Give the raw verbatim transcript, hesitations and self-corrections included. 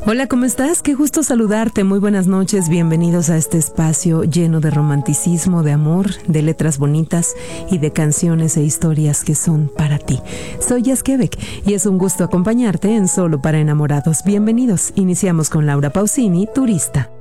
Hola, ¿cómo estás? Qué gusto saludarte. Muy buenas noches. Bienvenidos a este espacio lleno de romanticismo, de amor, de letras bonitas y de canciones e historias que son para ti. Soy Jess Quebec y es un gusto acompañarte en Solo para Enamorados. Bienvenidos. Iniciamos con Laura Pausini, Turista.